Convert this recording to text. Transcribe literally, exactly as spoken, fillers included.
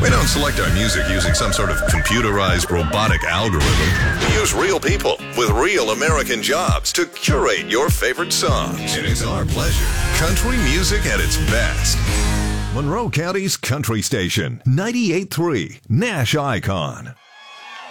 We don't select our music using some sort of computerized robotic algorithm. We use real people with real American jobs to curate your favorite songs. And it's our pleasure. Country music at its best. Monroe County's country station, ninety-eight point three, Nash Icon.